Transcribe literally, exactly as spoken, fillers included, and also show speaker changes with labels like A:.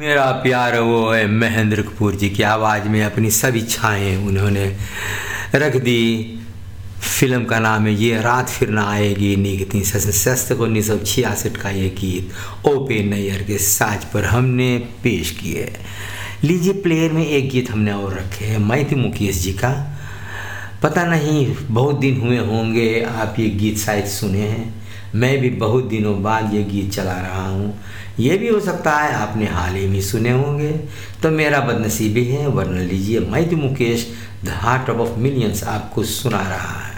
A: मेरा प्यार वो है महेंद्र कपूर जी की आवाज़ में अपनी सब इच्छाएँ उन्होंने रख दी। फिल्म का नाम है ये रात फिर ना आएगी, निकती सशस्त को उन्नीस सौ छियासठ का ये गीत ओ पे नैयर के साज पर हमने पेश किए। लीजिए प्लेयर में एक गीत हमने और रखे हैं मैथी मुकेश जी का। पता नहीं बहुत दिन हुए होंगे आप ये गीत शायद सुने हैं, मैं भी बहुत दिनों बाद ये गीत चला रहा हूँ। ये भी हो सकता है आपने हाल ही में सुने होंगे, तो मेरा बदनसीबी है, वरना लीजिए मैथी Mukesh the heart of millions आपको सुना रहा है।